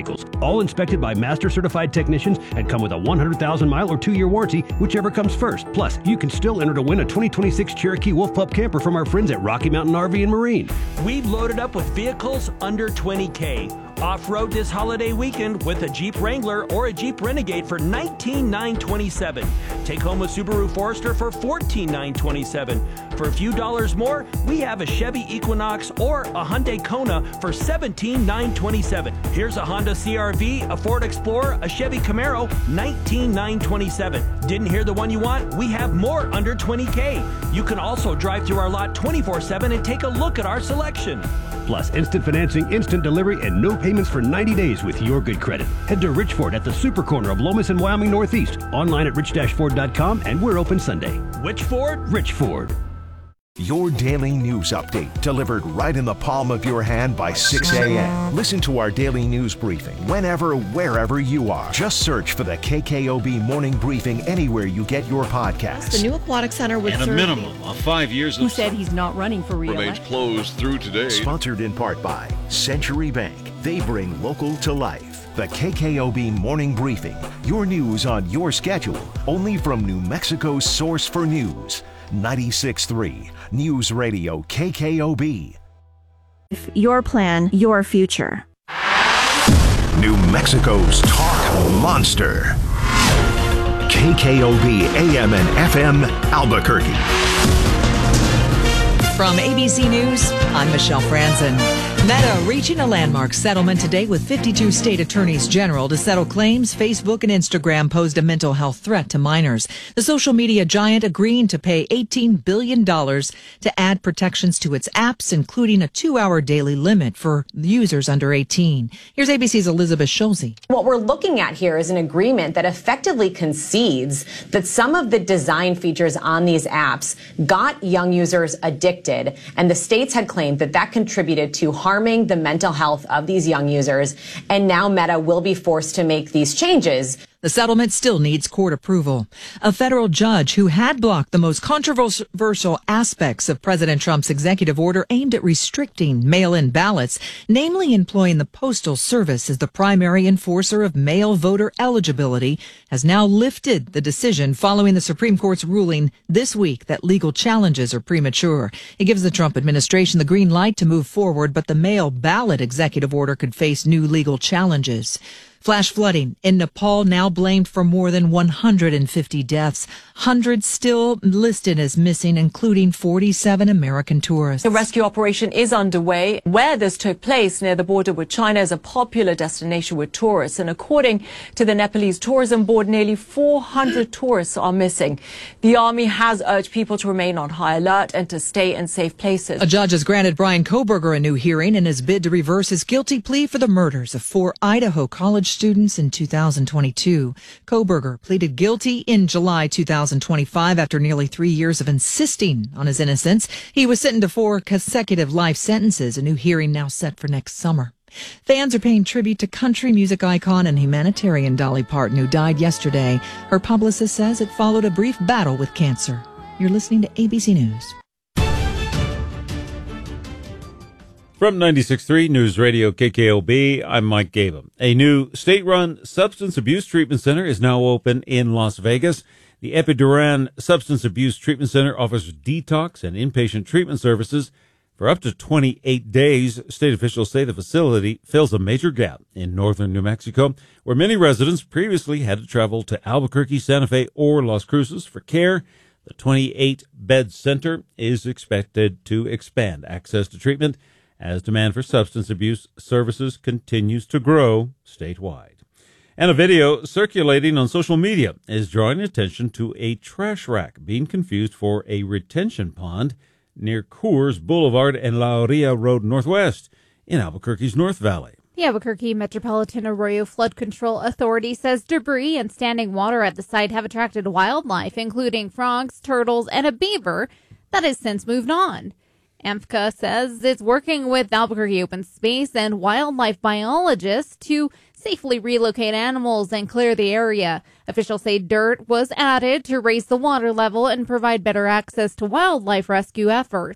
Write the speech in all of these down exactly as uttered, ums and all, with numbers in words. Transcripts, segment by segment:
vehicles, all inspected by master certified technicians and come with a one hundred thousand mile or two year warranty, whichever comes first. Plus, you can still enter to win a twenty twenty-six Cherokee Wolf Pup camper from our friends at Rocky Mountain R V and Marine. We've loaded up with vehicles under twenty K. Off-road this holiday weekend with a Jeep Wrangler or a Jeep Renegade for nineteen thousand nine hundred twenty-seven dollars. Take home a Subaru Forester for fourteen thousand nine hundred twenty-seven dollars. For a few dollars more, we have a Chevy Equinox or a Hyundai Kona for seventeen thousand nine hundred twenty-seven dollars. Here's a Honda C R V, a Ford Explorer, a Chevy Camaro, nineteen thousand nine hundred twenty-seven dollars. Didn't hear the one you want? We have more under twenty K. You can also drive through our lot twenty-four seven and take a look at our selection. Plus, instant financing, instant delivery, and no payments for ninety days with your good credit. Head to Rich Ford at the super corner of Lomas and Wyoming Northeast. Online at rich dash ford dot com, and we're open Sunday. Which Ford? Rich Ford. Your daily news update delivered right in the palm of your hand by six a.m. Listen to our daily news briefing whenever, wherever you are. Just search for the K K O B Morning Briefing anywhere you get your podcasts. The new Aquatic Center would and a serve minimum of five years who of said he's not running for re-election. Remains closed through today. Sponsored in part by Century Bank. They bring local to life. The K K O B Morning Briefing. Your news on your schedule. Only from New Mexico's source for news. ninety-six point three News Radio K K O B. Your plan, your future. New Mexico's talk monster. K K O B A M and F M Albuquerque. From A B C News, I'm Michelle Franzen. Meta reaching a landmark settlement today with fifty-two state attorneys general to settle claims Facebook and Instagram posed a mental health threat to minors. The social media giant agreeing to pay eighteen billion dollars to add protections to its apps, including a two-hour daily limit for users under eighteen. Here's A B C's Elizabeth Schulze. What we're looking at here is an agreement that effectively concedes that some of the design features on these apps got young users addicted, and the states had claimed that that contributed to harm harming the mental health of these young users, and now Meta will be forced to make these changes. The settlement still needs court approval. A federal judge who had blocked the most controversial aspects of President Trump's executive order aimed at restricting mail-in ballots, namely employing the Postal Service as the primary enforcer of mail voter eligibility, has now lifted the decision following the Supreme Court's ruling this week that legal challenges are premature. It gives the Trump administration the green light to move forward, but the mail ballot executive order could face new legal challenges. Flash flooding in Nepal now blamed for more than one hundred fifty deaths. Hundreds still listed as missing, including forty-seven American tourists. The rescue operation is underway. Where this took place, near the border with China, is a popular destination with tourists. And according to the Nepalese Tourism Board, nearly four hundred tourists are missing. The army has urged people to remain on high alert and to stay in safe places. A judge has granted Brian Kohberger a new hearing in his bid to reverse his guilty plea for the murders of four Idaho college students in two thousand twenty-two. Kohberger pleaded guilty in July two thousand twenty-five after nearly three years of insisting on his innocence. He was sentenced to four consecutive life sentences, a new hearing now set for next summer. Fans are paying tribute to country music icon and humanitarian Dolly Parton, who died yesterday. Her publicist says it followed a brief battle with cancer. You're listening to A B C News. From ninety-six point three News Radio K K O B, I'm Mike Gabum. A new state-run substance abuse treatment center is now open in Las Vegas. The Epiduran Substance Abuse Treatment Center offers detox and inpatient treatment services for up to twenty-eight days. State officials say the facility fills a major gap in northern New Mexico, where many residents previously had to travel to Albuquerque, Santa Fe, or Las Cruces for care. The twenty-eight bed center is expected to expand access to treatment as demand for substance abuse services continues to grow statewide. And a video circulating on social media is drawing attention to a trash rack being confused for a retention pond near Coors Boulevard and La Orilla Road Northwest in Albuquerque's North Valley. The Albuquerque Metropolitan Arroyo Flood Control Authority says debris and standing water at the site have attracted wildlife, including frogs, turtles, and a beaver that has since moved on. A M F C A says it's working with Albuquerque Open Space and wildlife biologists to safely relocate animals and clear the area. Officials say dirt was added to raise the water level and provide better access to wildlife rescue efforts.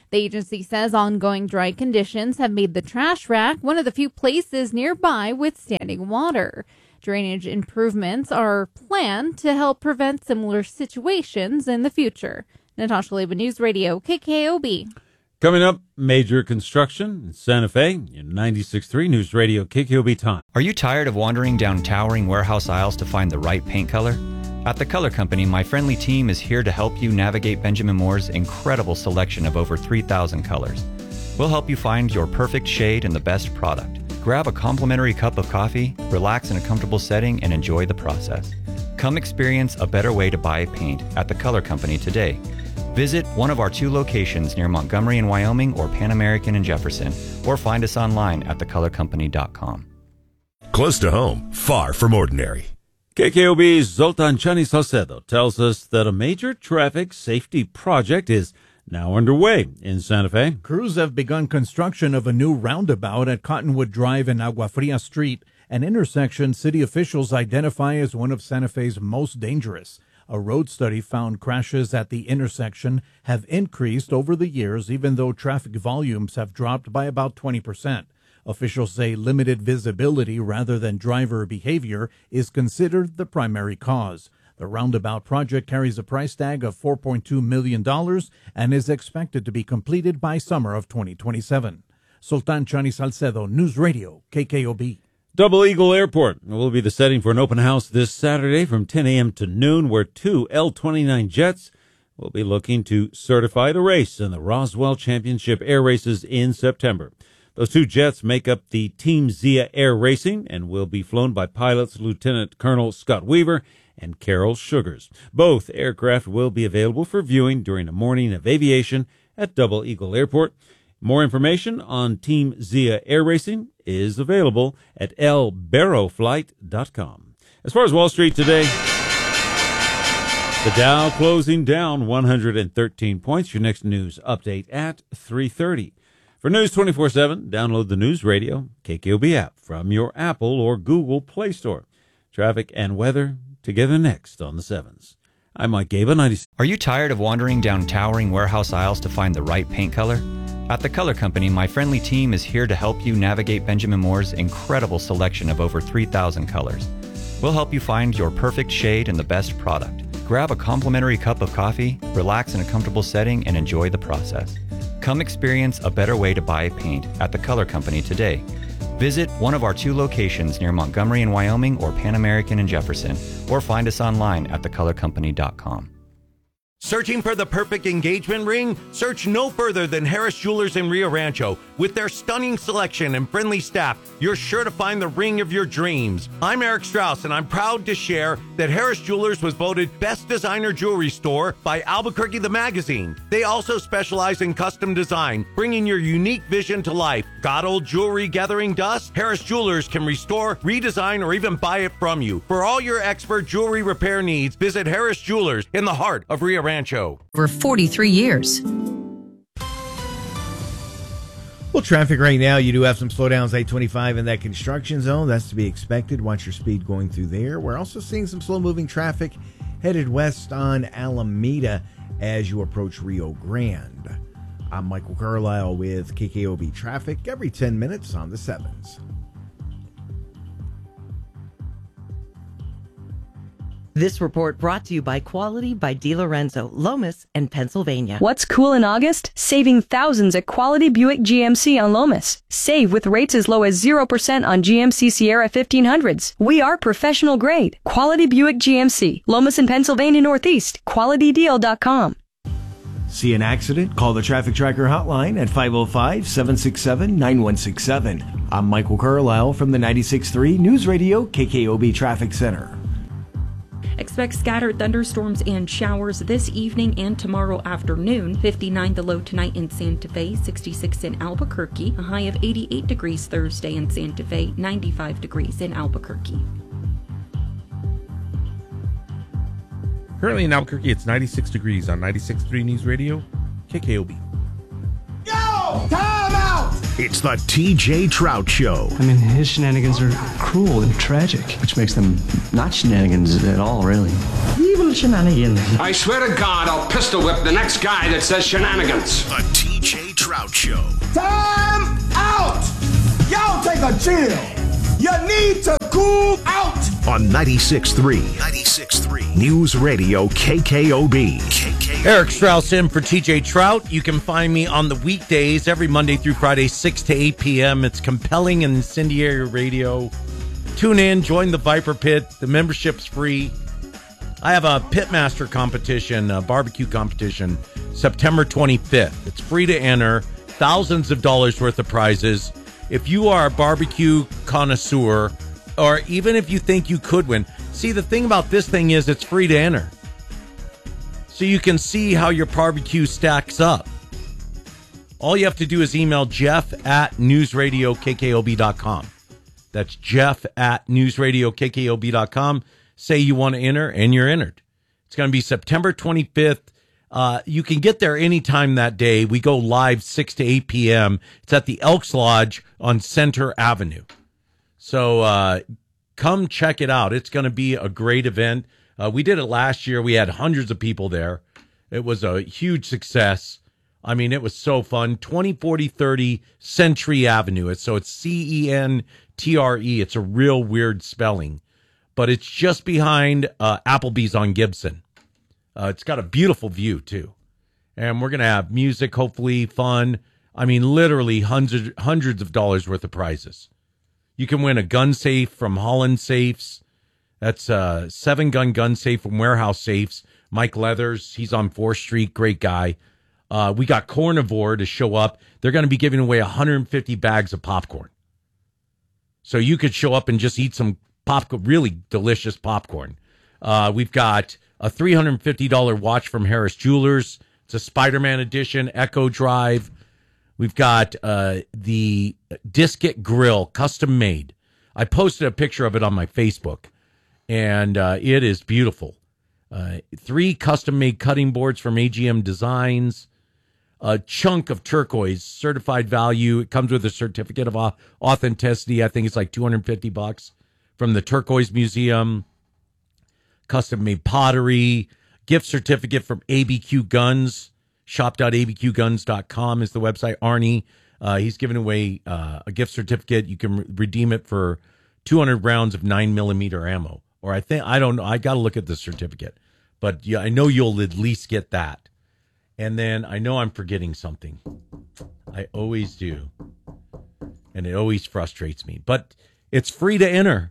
The agency says ongoing dry conditions have made the trash rack one of the few places nearby with standing water. Drainage improvements are planned to help prevent similar situations in the future. Natasha Leba, News Radio, K K O B. Coming up, major construction in Santa Fe, in ninety-six point three News Radio, K K O B time. Are you tired of wandering down towering warehouse aisles to find the right paint color? At The Color Company, my friendly team is here to help you navigate Benjamin Moore's incredible selection of over three thousand colors. We'll help you find your perfect shade and the best product. Grab a complimentary cup of coffee, relax in a comfortable setting, and enjoy the process. Come experience a better way to buy paint at The Color Company today. Visit one of our two locations near Montgomery in Wyoming or Pan American in Jefferson, or find us online at the color company dot com. Close to home, far from ordinary. K K O B's Zoltan Chani Salcedo tells us that a major traffic safety project is now underway in Santa Fe. Crews have begun construction of a new roundabout at Cottonwood Drive and Agua Fria Street, an intersection city officials identify as one of Santa Fe's most dangerous. A road study found crashes at the intersection have increased over the years, even though traffic volumes have dropped by about twenty percent. Officials say limited visibility rather than driver behavior is considered the primary cause. The roundabout project carries a price tag of four point two million dollars and is expected to be completed by summer of twenty twenty-seven. Sultan Chani Salcedo, News Radio, K K O B. Double Eagle Airport will be the setting for an open house this Saturday from ten a.m. to noon, where two L twenty-nine jets will be looking to certify the race in the Roswell Championship Air Races in September. Those two jets make up the Team Zia Air Racing and will be flown by pilots Lieutenant Colonel Scott Weaver and Carol Sugars. Both aircraft will be available for viewing during a morning of aviation at Double Eagle Airport. More information on Team Zia Air Racing is available at l barrow flight dot com. As far as Wall Street today, the Dow closing down one hundred thirteen points. Your next news update at three thirty. For News twenty-four seven, download the News Radio K K O B app from your Apple or Google Play Store. Traffic and weather together next on the sevens. I'm Mike Gaba, ninety. Are you tired of wandering down towering warehouse aisles to find the right paint color? At The Color Company, my friendly team is here to help you navigate Benjamin Moore's incredible selection of over three thousand colors. We'll help you find your perfect shade and the best product. Grab a complimentary cup of coffee, relax in a comfortable setting, and enjoy the process. Come experience a better way to buy paint at The Color Company today. Visit one of our two locations near Montgomery in Wyoming or Pan American in Jefferson, or find us online at the color company dot com. Searching for the perfect engagement ring? Search no further than Harris Jewelers in Rio Rancho. With their stunning selection and friendly staff, you're sure to find the ring of your dreams. I'm Eric Strauss, and I'm proud to share that Harris Jewelers was voted Best Designer Jewelry Store by Albuquerque the Magazine. They also specialize in custom design, bringing your unique vision to life. Got old jewelry gathering dust? Harris Jewelers can restore, redesign, or even buy it from you. For all your expert jewelry repair needs, visit Harris Jewelers in the heart of Rio Rancho. For forty-three years. Well, traffic right now, you do have some slowdowns, eight twenty-five in that construction zone. That's to be expected. Watch your speed going through there. We're also seeing some slow-moving traffic headed west on Alameda as you approach Rio Grande. I'm Michael Carlisle with K K O B Traffic every ten minutes on the sevens. This report brought to you by Quality by DiLorenzo, Lomas, and Pennsylvania. What's cool in August? Saving thousands at Quality Buick G M C on Lomas. Save with rates as low as zero percent on G M C Sierra fifteen hundreds. We are professional grade. Quality Buick G M C, Lomas and Pennsylvania Northeast, quality deal dot com. See an accident? Call the Traffic Tracker hotline at five oh five, seven six seven, nine one six seven. I'm Michael Carlisle from the ninety-six point three News Radio K K O B Traffic Center. Expect scattered thunderstorms and showers this evening and tomorrow afternoon. fifty-nine the low tonight in Santa Fe, sixty-six in Albuquerque, a high of eighty-eight degrees Thursday in Santa Fe, ninety-five degrees in Albuquerque. Currently in Albuquerque, it's ninety-six degrees on ninety-six point three News Radio, K K O B. Yo! Time out! It's the T J Trout Show. I mean, his shenanigans are cruel and tragic, which makes them not shenanigans at all, really. Evil shenanigans. I swear to God, I'll pistol whip the next guy that says shenanigans. The T J Trout Show. Time out! Y'all take a chill. You need to cool out. On ninety-six point three. ninety-six point three. News Radio K K O B. K K O B. Eric Strauss in for T J Trout. You can find me on the weekdays every Monday through Friday, six to eight p.m. It's compelling and incendiary radio. Tune in, join the Viper Pit. The membership's free. I have a Pitmaster competition, a barbecue competition, September twenty-fifth. It's free to enter. Thousands of dollars worth of prizes. If you are a barbecue connoisseur, or even if you think you could win, see, the thing about this thing is it's free to enter. So you can see how your barbecue stacks up. All you have to do is email Jeff at newsradio k k o b dot com. That's Jeff at newsradio k k o b dot com. Say you want to enter, and you're entered. It's going to be September twenty-fifth. Uh, you can get there anytime that day. We go live six to eight p.m. It's at the Elks Lodge on Center Avenue. So uh, come check it out. It's going to be a great event. Uh, we did it last year. We had hundreds of people there. It was a huge success. I mean, it was so fun. twenty forty thirty Century Avenue. It's, so it's C E N T R E. It's a real weird spelling. But it's just behind uh, Applebee's on Gibson. Uh, it's got a beautiful view, too. And we're going to have music, hopefully, fun. I mean, literally hundreds, hundreds of dollars worth of prizes. You can win a gun safe from Holland Safes. That's a seven-gun gun safe from Warehouse Safes. Mike Leathers, he's on fourth Street, great guy. Uh, we got Carnivore to show up. They're going to be giving away one hundred fifty bags of popcorn. So you could show up and just eat some popcorn, really delicious popcorn. Uh, we've got a three hundred fifty dollars watch from Harris Jewelers. It's a Spider-Man edition, Echo Drive. We've got uh, the Disket Grill, custom made. I posted a picture of it on my Facebook, and uh, it is beautiful. Uh, three custom-made cutting boards from A G M Designs. A chunk of turquoise, certified value. It comes with a certificate of authenticity. I think it's like two hundred fifty bucks from the Turquoise Museum. Custom-made pottery, gift certificate from A B Q Guns. shop dot a b q guns dot com is the website. Arnie, uh, he's giving away uh, a gift certificate. You can re- redeem it for two hundred rounds of nine millimeter ammo. Or I think, I don't know, I got to look at the certificate. But yeah, I know you'll at least get that. And then I know I'm forgetting something. I always do. And it always frustrates me. But it's free to enter.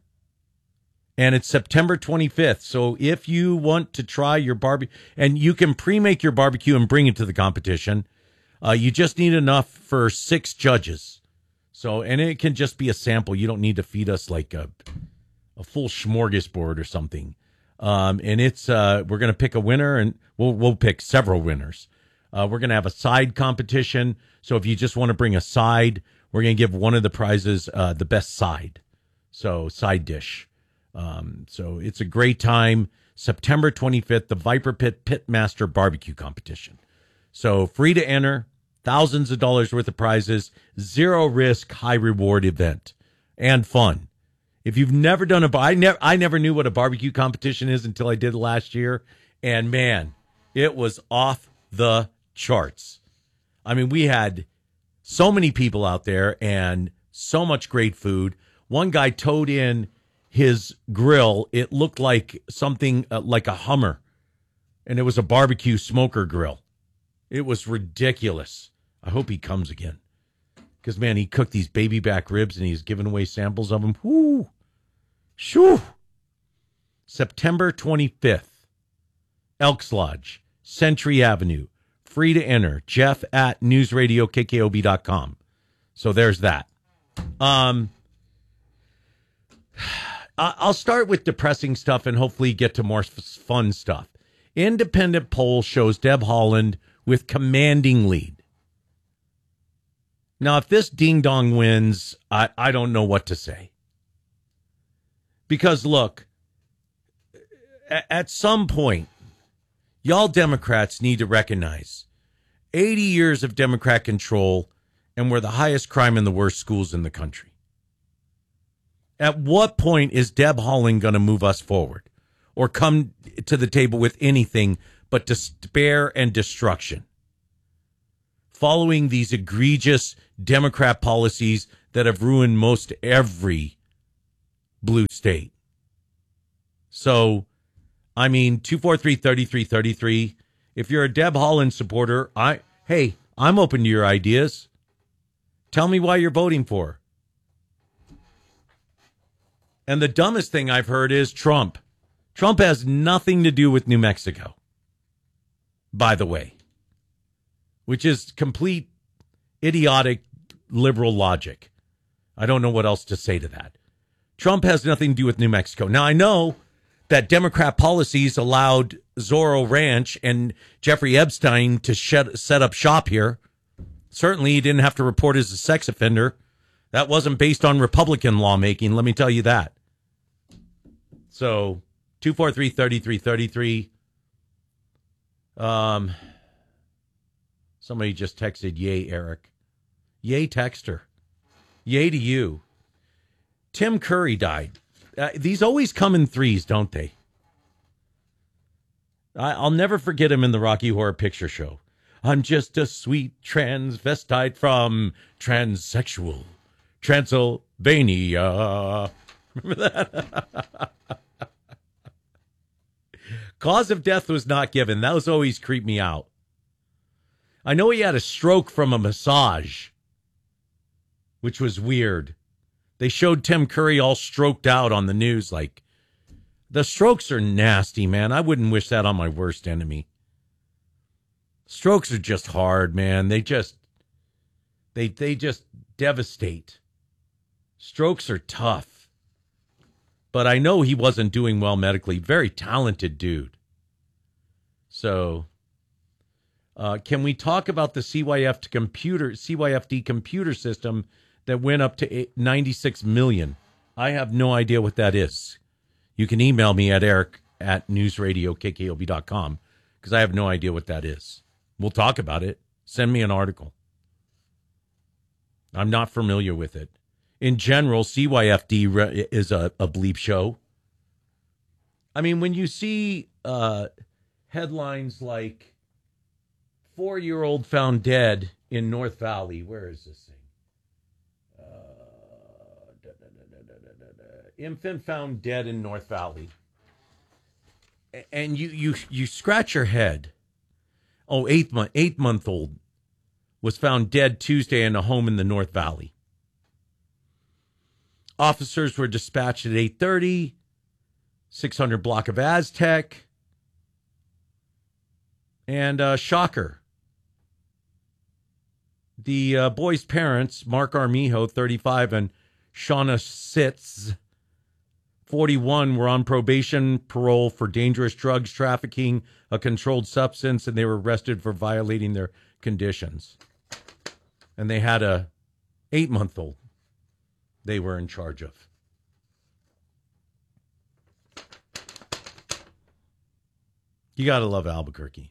And it's September twenty-fifth. So if you want to try your barbecue, and you can pre-make your barbecue and bring it to the competition, uh, you just need enough for six judges. So, and it can just be a sample. You don't need to feed us like a, a full smorgasbord or something. Um, and it's, uh, we're going to pick a winner, and we'll, we'll pick several winners. Uh, we're going to have a side competition. So if you just want to bring a side, we're going to give one of the prizes, uh, the best side. So side dish. Um, so it's a great time. September twenty-fifth, the Viper Pit Pitmaster Barbecue Competition. So free to enter, thousands of dollars worth of prizes, zero risk, high reward event, and fun. If you've never done a, I never, I never knew what a barbecue competition is until I did it last year. And man, it was off the charts. I mean, we had so many people out there and so much great food. One guy towed in his grill. It looked like something uh, like a Hummer, and it was a barbecue smoker grill. It was ridiculous. I hope he comes again, because man, he cooked these baby back ribs and he's giving away samples of them. Whoo, shoo! September twenty-fifth, Elks Lodge, Century Avenue, free to enter. Jeff at newsradio k k o b dot com. So there's that. Um. I'll start with depressing stuff and hopefully get to more fun stuff. Independent poll shows Deb Haaland with commanding lead. Now, if this ding-dong wins, I, I don't know what to say. Because, look, at some point, y'all Democrats need to recognize eighty years of Democrat control, and we're the highest crime and the worst schools in the country. At what point is Deb Haaland going to move us forward or come to the table with anything but despair and destruction? following these egregious Democrat policies that have ruined most every blue state. So, I mean, two four three, three three three three. If you're a Deb Haaland supporter, I hey, I'm open to your ideas. Tell me why you're voting for her. And the dumbest thing I've heard is Trump. Trump has nothing to do with New Mexico, by the way, which is complete idiotic liberal logic. I don't know what else to say to that. Trump has nothing to do with New Mexico. Now, I know that Democrat policies allowed Zorro Ranch and Jeffrey Epstein to shed, set up shop here. Certainly, he didn't have to report as a sex offender. That wasn't based on Republican lawmaking, let me tell you that. So, two four three, three three three three. Um, somebody just texted, yay, Eric. Yay, texter. Yay to you. Tim Curry died. Uh, these always come in threes, don't they? I, I'll never forget him in the Rocky Horror Picture Show. I'm just a sweet transvestite from transsexual Transylvania. Remember that? Cause of death was not given. Those always creep me out. I know he had a stroke from a massage, which was weird. They showed Tim Curry all stroked out on the news. Like, the strokes are nasty, man. I wouldn't wish that on my worst enemy. Strokes are just hard, man. They just, they they just devastate. Strokes are tough. But I know he wasn't doing well medically. Very talented dude. So, uh, can we talk about the C Y F computer, C Y F D computer system that went up to ninety-six million? I have no idea what that is. You can email me at eric at newsradio k k o b dot com because I have no idea what that is. We'll talk about it. Send me an article. I'm not familiar with it. In general, C Y F D re- is a, a bleep show. I mean, when you see uh, headlines like four-year-old found dead in North Valley, where is this thing? Uh, da, da, da, da, da, da, da. Infant found dead in North Valley. And you, you, you scratch your head. Oh, eight month, eight month old was found dead Tuesday in a home in the North Valley. Officers were dispatched at eight thirty, six hundred block of Aztec. And uh, shocker. The uh, boy's parents, Mark Armijo, thirty-five, and Shauna Sitz, forty-one, were on probation, parole for dangerous drugs trafficking, a controlled substance, and they were arrested for violating their conditions. And they had a eight-month-old they were in charge of. You got to love Albuquerque.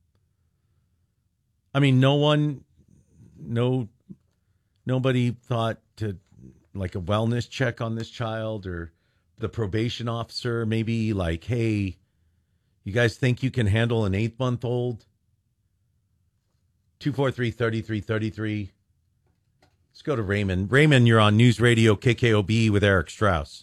I mean, no one, no, nobody thought to, like, a wellness check on this child, or the probation officer maybe like, hey, you guys think you can handle an eight-month-old? two four three, three three three three. Let's go to Raymond. Raymond, you're on News Radio K K O B with Eric Strauss.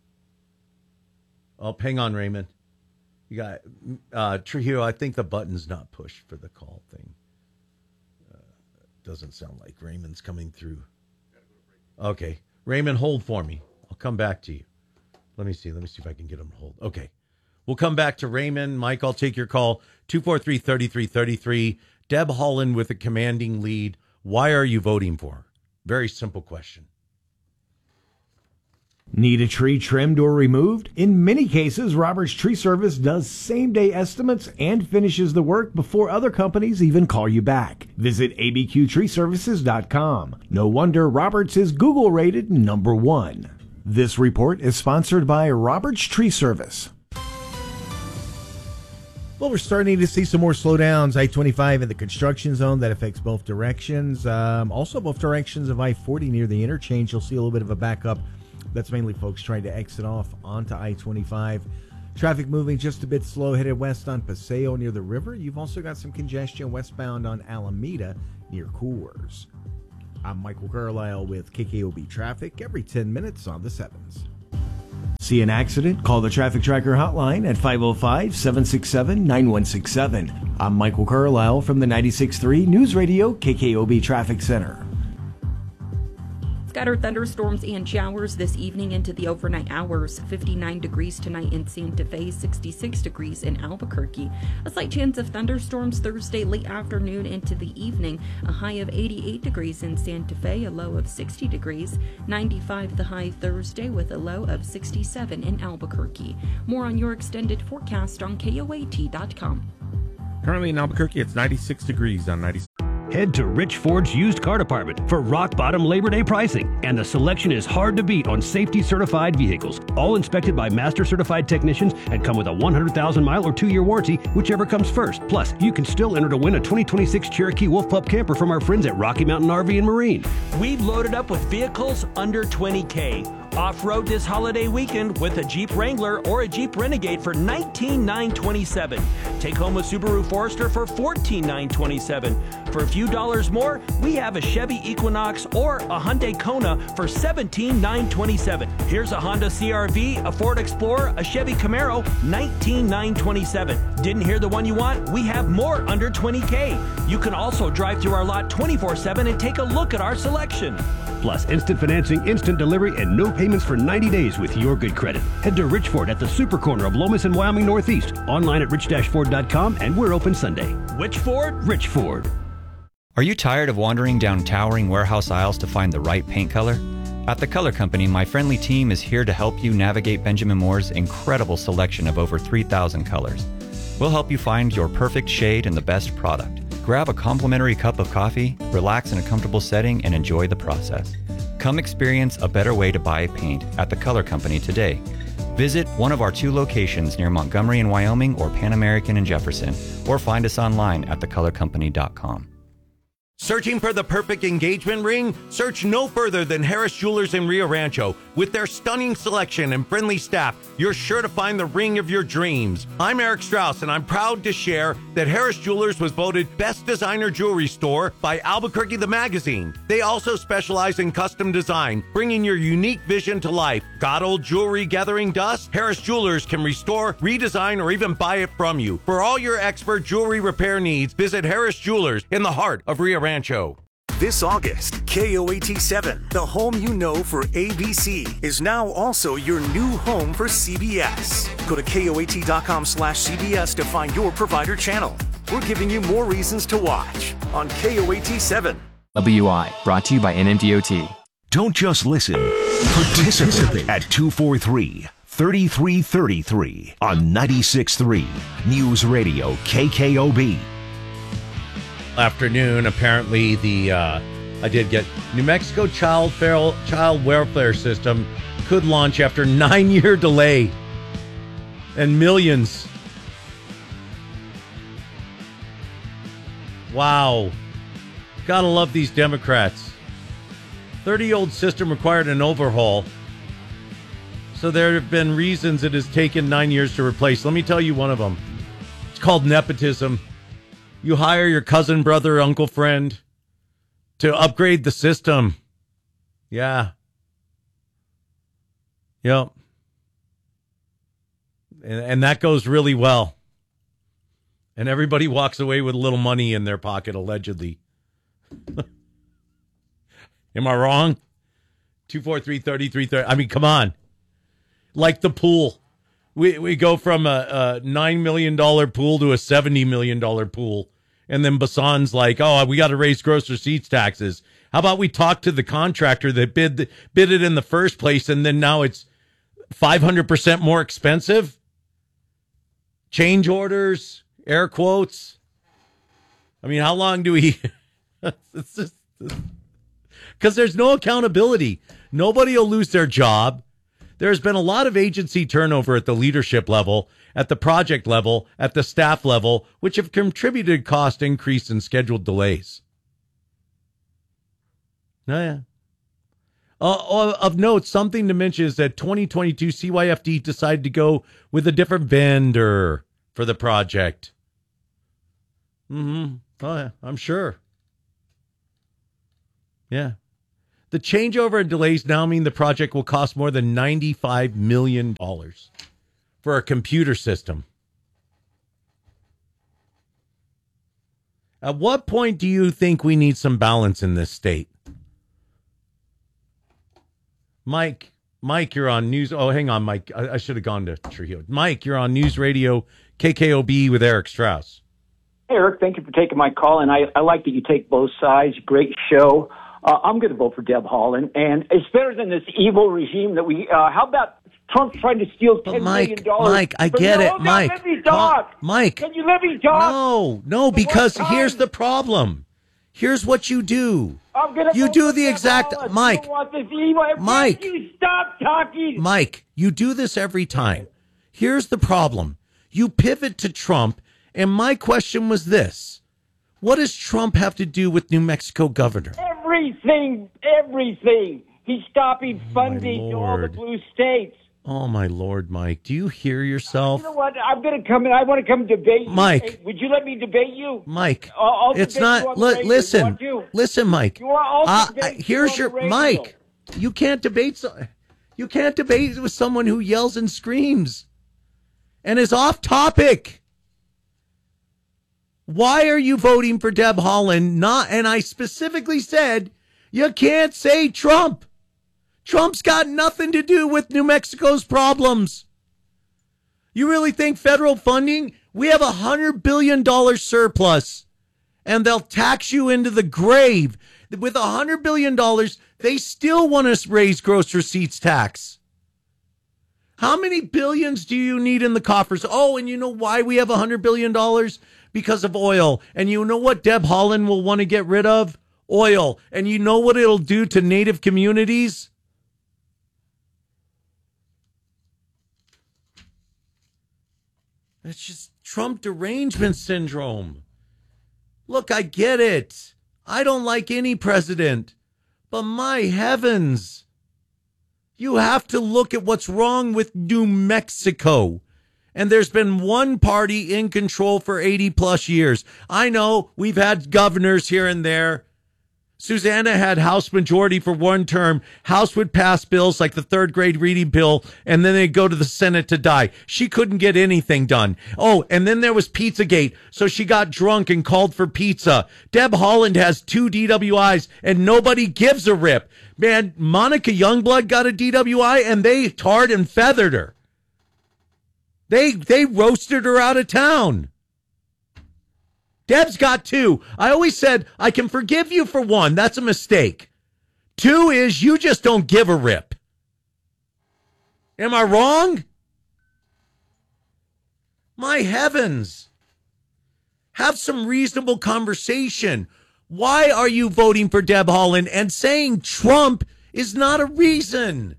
Oh, hang on, Raymond. You got uh, Trujillo. I think the button's not pushed for the call thing. Uh, doesn't sound like Raymond's coming through. Okay, Raymond, hold for me. I'll come back to you. Let me see. Let me see if I can get him to hold. Okay, we'll come back to Raymond. Mike, I'll take your call. two four three, three three three three. Deb Haaland with a commanding lead. Why are you voting for her? Very simple question. Need a tree trimmed or removed? In many cases, Roberts Tree Service does same-day estimates and finishes the work before other companies even call you back. Visit a b q tree services dot com. No wonder Roberts is Google-rated number one. This report is sponsored by Roberts Tree Service. Well, we're starting to see some more slowdowns. I twenty-five in the construction zone. That affects both directions. Um, also, both directions of I forty near the interchange. You'll see a little bit of a backup. That's mainly folks trying to exit off onto I twenty-five. Traffic moving just a bit slow headed west on Paseo near the river. You've also got some congestion westbound on Alameda near Coors. I'm Michael Carlisle with K K O B Traffic every ten minutes on the sevens. See an accident? Call the Traffic Tracker hotline at five oh five, seven six seven, nine one six seven. I'm Michael Carlisle from the ninety-six point three News Radio K K O B Traffic Center. Scattered thunderstorms and showers this evening into the overnight hours. fifty-nine degrees tonight in Santa Fe, sixty-six degrees in Albuquerque. A slight chance of thunderstorms Thursday late afternoon into the evening. A high of eighty-eight degrees in Santa Fe, a low of sixty degrees. ninety-five the high Thursday with a low of sixty-seven in Albuquerque. More on your extended forecast on K O A T dot com. Currently in Albuquerque, it's ninety-six degrees on ninety-six. Head to Rich Ford's used car department for rock bottom Labor Day pricing, and the selection is hard to beat on safety certified vehicles, all inspected by master certified technicians and come with a one hundred thousand mile or two year warranty, whichever comes first. Plus, you can still enter to win a twenty twenty-six Cherokee Wolf Pup camper from our friends at Rocky Mountain R V and Marine. We've loaded up with vehicles under twenty K. Off-road this holiday weekend with a Jeep Wrangler or a Jeep Renegade for nineteen thousand nine hundred twenty-seven dollars. Take home a Subaru Forester for fourteen thousand nine hundred twenty-seven dollars. For a few dollars more, we have a Chevy Equinox or a Hyundai Kona for seventeen thousand nine hundred twenty-seven dollars. Here's a Honda C R V, a Ford Explorer, a Chevy Camaro, nineteen thousand nine hundred twenty-seven dollars. Didn't hear the one you want? We have more under twenty K. You can also drive through our lot twenty-four seven and take a look at our selection. Plus, instant financing, instant delivery, and no payments for ninety days with your good credit. Head to Rich Ford at the super corner of Lomas and Wyoming Northeast. Online at rich dash ford dot com, and we're open Sunday. Which Ford? Rich Ford. Are you tired of wandering down towering warehouse aisles to find the right paint color? At the Color Company, my friendly team is here to help you navigate Benjamin Moore's incredible selection of over three thousand colors. We'll help you find your perfect shade and the best product. Grab a complimentary cup of coffee, relax in a comfortable setting, and enjoy the process. Come experience a better way to buy paint at the Color Company today. Visit one of our two locations near Montgomery in Wyoming or Pan American in Jefferson, or find us online at the color company dot com. Searching for the perfect engagement ring? Search no further than Harris Jewelers in Rio Rancho. With their stunning selection and friendly staff, you're sure to find the ring of your dreams. I'm Eric Strauss, and I'm proud to share that Harris Jewelers was voted Best Designer Jewelry Store by Albuquerque the Magazine. They also specialize in custom design, bringing your unique vision to life. Got old jewelry gathering dust? Harris Jewelers can restore, redesign, or even buy it from you. For all your expert jewelry repair needs, visit Harris Jewelers in the heart of Rio Rancho. This August, K O A T seven, the home you know for A B C, is now also your new home for C B S. Go to K O A T dot com slash C B S to find your provider channel. We're giving you more reasons to watch on K O A T seven. W I, brought to you by N M D O T. Don't just listen. Participate at two four three, three three three three on ninety-six point three News Radio K K O B. Afternoon, apparently the uh, I did get New Mexico Child Feral, Child Welfare System could launch after nine year delay and millions. Wow, gotta love these Democrats. thirty-year-old system required an overhaul, so there have been reasons it has taken nine years to replace. Let me tell you one of them. It's called nepotism. You hire your cousin, brother, uncle, friend to upgrade the system. Yeah. Yep. And, and that goes really well. And everybody walks away with a little money in their pocket, allegedly. Am I wrong? two four three, three three three. I mean, come on. Like the pool. We we go from a, a nine million dollars pool to a seventy million dollars pool. And then Bassan's like, oh, we got to raise gross receipts taxes. How about we talk to the contractor that bid the, bid it in the first place, and then now it's five hundred percent more expensive? Change orders, air quotes. I mean, how long do we... It's just... Because there's no accountability. Nobody will lose their job. There's been a lot of agency turnover at the leadership level, at the project level, at the staff level, which have contributed to cost increase and scheduled delays. Oh, yeah. Uh, of note, something to mention is that twenty twenty-two C Y F D decided to go with a different vendor for the project. Mm-hmm. Oh, yeah, I'm sure. Yeah. The changeover and delays now mean the project will cost more than ninety-five million dollars for a computer system. At what point do you think we need some balance in this state? Mike, Mike, you're on news. Oh, hang on, Mike. I, I should have gone to Trujillo. Mike, you're on News Radio K K O B with Eric Strauss. Hey, Eric, thank you for taking my call, and I, I like that you take both sides. Great show. Uh, I'm going to vote for Deb Haaland, and it's better than this evil regime that we. Uh, how about Trump trying to steal ten Mike, million dollars? Mike, I get it, Mike. Let me talk. Mike, can you let me talk? No, no, because here's the problem. Here's what you do. I'm gonna you vote do for the Deb exact Haaland. Mike. You don't want this evil. Mike, you stop talking. Mike, you do this every time. Here's the problem. You pivot to Trump, and my question was this. What does Trump have to do with New Mexico governor? Everything, everything. He's stopping funding to all the blue states. Oh, my Lord, Mike. Do you hear yourself? You know what? I'm going to come in. I want to come debate you. Mike. Hey, would you let me debate you? Mike, I'll, I'll it's debate not. you on Li- the radio. listen, Want to? listen, Mike. You want Uh, debate you here's on your the radio. Mike. You can't debate. So, you can't debate with someone who yells and screams and is off topic. Why are you voting for Deb Haaland? Not, and I specifically said you can't say Trump. Trump's got nothing to do with New Mexico's problems. You really think federal funding? We have a hundred billion dollar surplus, and they'll tax you into the grave. With a hundred billion dollars, they still want us to raise gross receipts tax. How many billions do you need in the coffers? Oh, and you know why we have a hundred billion dollars? Because of oil. And you know what Deb Haaland will want to get rid of? Oil. And you know what it'll do to Native communities? It's just Trump derangement syndrome. Look, I get it. I don't like any president. But my heavens, you have to look at what's wrong with New Mexico. And there's been one party in control for eighty plus years. I know we've had governors here and there. Susanna had House majority for one term. House would pass bills like the third grade reading bill, and then they'd go to the Senate to die. She couldn't get anything done. Oh, and then there was Pizzagate, so she got drunk and called for pizza. Deb Haaland has two D W Is, and nobody gives a rip. Man, Monica Youngblood got a D W I, and they tarred and feathered her. They they roasted her out of town. Deb's got two. I always said, I can forgive you for one. That's a mistake. Two is you just don't give a rip. Am I wrong? My heavens. Have some reasonable conversation. Why are you voting for Deb Haaland and saying Trump is not a reason?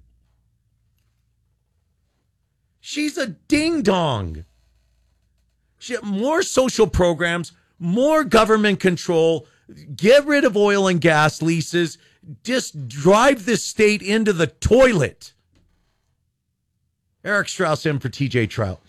She's a ding-dong. She, more social programs, more government control, get rid of oil and gas leases, just drive this state into the toilet. Eric Strauss in for T J Trout.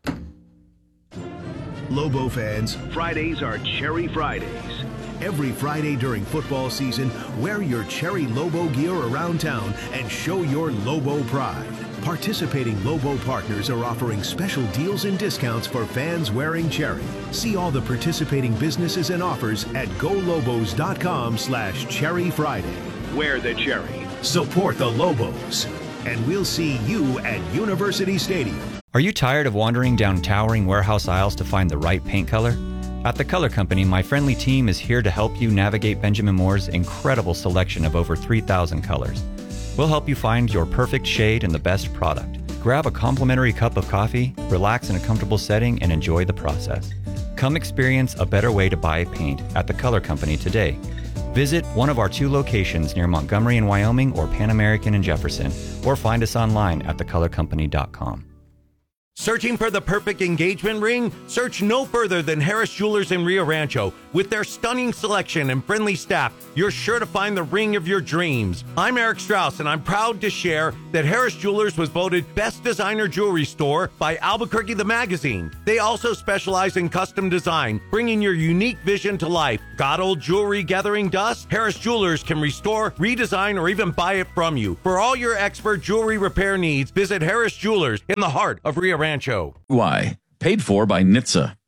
Lobo fans, Fridays are Cherry Fridays. Every Friday during football season, wear your Cherry Lobo gear around town and show your Lobo pride. Participating Lobo partners are offering special deals and discounts for fans wearing Cherry. See all the participating businesses and offers at golobos.com slash Cherry Friday. Wear the Cherry. Support the Lobos. And we'll see you at University Stadium. Are you tired of wandering down towering warehouse aisles to find the right paint color? At The Color Company, my friendly team is here to help you navigate Benjamin Moore's incredible selection of over three thousand colors. We'll help you find your perfect shade and the best product. Grab a complimentary cup of coffee, relax in a comfortable setting, and enjoy the process. Come experience a better way to buy paint at The Color Company today. Visit one of our two locations near Montgomery in Wyoming or Pan American in Jefferson, or find us online at the color company dot com. Searching for the perfect engagement ring? Search no further than Harris Jewelers in Rio Rancho. With their stunning selection and friendly staff, you're sure to find the ring of your dreams. I'm Eric Strauss, and I'm proud to share that Harris Jewelers was voted Best Designer Jewelry Store by Albuquerque the Magazine. They also specialize in custom design, bringing your unique vision to life. Got old jewelry gathering dust? Harris Jewelers can restore, redesign, or even buy it from you. For all your expert jewelry repair needs, visit Harris Jewelers in the heart of Rio Rancho. Why? Paid for by N H T S A.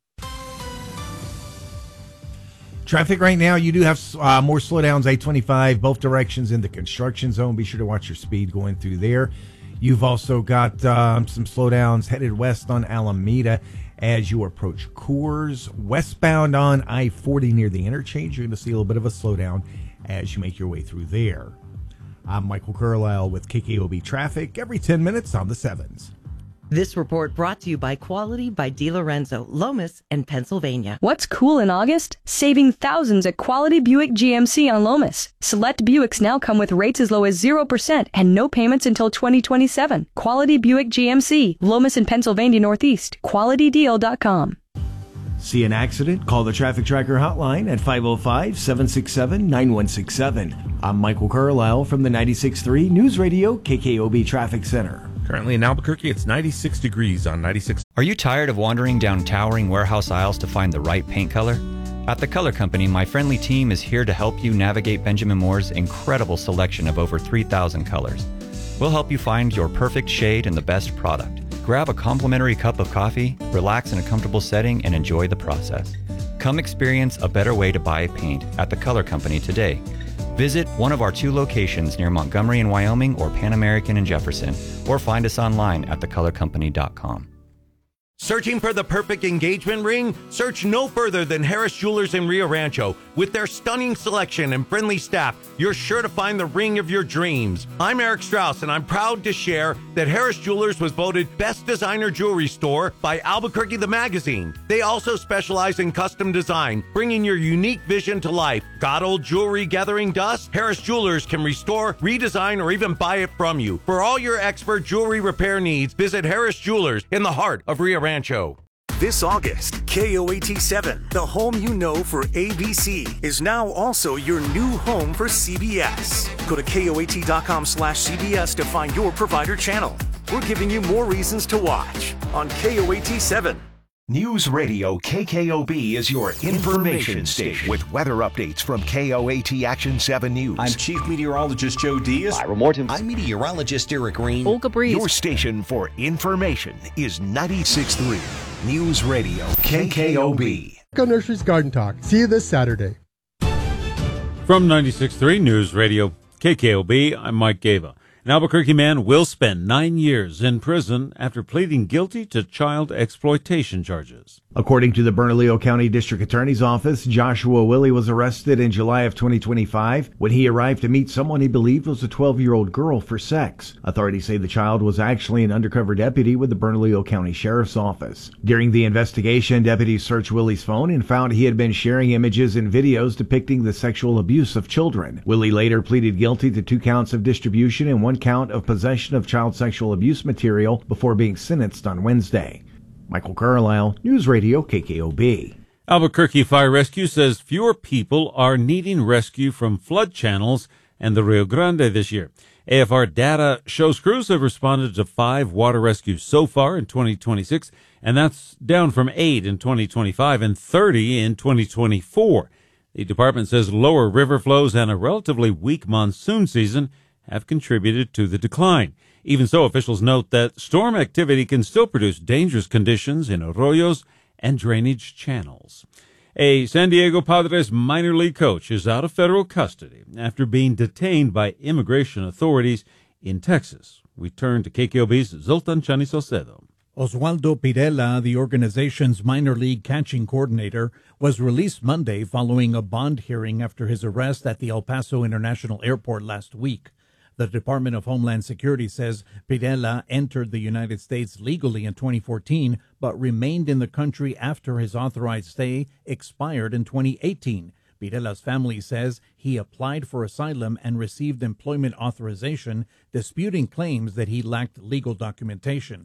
Traffic right now, you do have uh, more slowdowns, eight twenty-five, both directions in the construction zone. Be sure to watch your speed going through there. You've also got um, some slowdowns headed west on Alameda as you approach Coors. Westbound on I forty near the interchange, you're going to see a little bit of a slowdown as you make your way through there. I'm Michael Carlisle with K K O B Traffic every ten minutes on the sevens. This report brought to you by Quality by DiLorenzo, Lomas, and Pennsylvania. What's cool in August? Saving thousands at Quality Buick G M C on Lomas. Select Buicks now come with rates as low as zero percent and no payments until twenty twenty-seven. Quality Buick G M C, Lomas and Pennsylvania Northeast. quality deal dot com. See an accident? Call the Traffic Tracker hotline at five oh five, seven six seven, nine one six seven. I'm Michael Carlisle from the ninety-six point three News Radio K K O B Traffic Center. Currently in Albuquerque, it's ninety-six degrees on ninety-six. Are you tired of wandering down towering warehouse aisles to find the right paint color? At The Color Company, my friendly team is here to help you navigate Benjamin Moore's incredible selection of over three thousand colors. We'll help you find your perfect shade and the best product. Grab a complimentary cup of coffee, relax in a comfortable setting, and enjoy the process. Come experience a better way to buy paint at The Color Company today. Visit one of our two locations near Montgomery in Wyoming or Pan American in Jefferson, or find us online at the color company dot com. Searching for the perfect engagement ring? Search no further than Harris Jewelers in Rio Rancho. With their stunning selection and friendly staff, you're sure to find the ring of your dreams. I'm Eric Strauss, and I'm proud to share that Harris Jewelers was voted Best Designer Jewelry Store by Albuquerque the Magazine. They also specialize in custom design, bringing your unique vision to life. Got old jewelry gathering dust? Harris Jewelers can restore, redesign, or even buy it from you. For all your expert jewelry repair needs, visit Harris Jewelers in the heart of Rio Rancho. This August, K O A T seven, the home you know for A B C, is now also your new home for C B S. Go to K O A T dot com slash C B S to find your provider channel. We're giving you more reasons to watch on K O A T seven. News Radio K K O B is your information station with weather updates from K O A T Action seven News. I'm Chief Meteorologist Joe Diaz. Ira Morton. I'm Meteorologist Eric Green. Olga Breeze. Your station for information is ninety-six point three News Radio K K O B. Nursery's Garden Talk. See you this Saturday. From ninety-six point three News Radio K K O B, I'm Mike Gava. An Albuquerque man will spend nine years in prison after pleading guilty to child exploitation charges. According to the Bernalillo County District Attorney's Office, Joshua Willie was arrested in July of twenty twenty-five when he arrived to meet someone he believed was a twelve-year-old girl for sex. Authorities say the child was actually an undercover deputy with the Bernalillo County Sheriff's Office. During the investigation, deputies searched Willie's phone and found he had been sharing images and videos depicting the sexual abuse of children. Willie later pleaded guilty to two counts of distribution and one count of possession of child sexual abuse material before being sentenced on Wednesday. Michael Carlisle, News Radio K K O B. Albuquerque Fire Rescue says fewer people are needing rescue from flood channels and the Rio Grande this year. A F R data shows crews have responded to five water rescues so far in twenty twenty-six, and that's down from eight in twenty twenty-five and thirty in twenty twenty-four. The department says lower river flows and a relatively weak monsoon season have contributed to the decline. Even so, officials note that storm activity can still produce dangerous conditions in arroyos and drainage channels. A San Diego Padres minor league coach is out of federal custody after being detained by immigration authorities in Texas. We turn to K K O B's Zoltan Chani Salcedo. Oswaldo Pirela, the organization's minor league catching coordinator, was released Monday following a bond hearing after his arrest at the El Paso International Airport last week. The Department of Homeland Security says Pirela entered the United States legally in twenty fourteen, but remained in the country after his authorized stay expired in twenty eighteen. Pirela's family says he applied for asylum and received employment authorization, disputing claims that he lacked legal documentation.